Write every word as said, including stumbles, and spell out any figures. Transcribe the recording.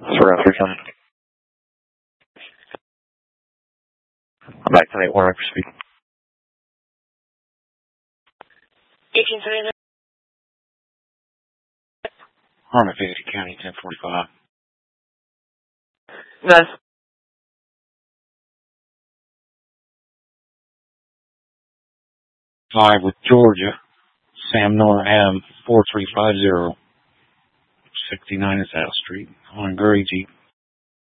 Surround three coming. I'm back to eight one for speed. eighteen three. Harmon fifty County, ten forty-five. Nice. Five with Georgia. Sam Nor Adam, four three five zero. sixty-nine is South Street. On Gray Jeep.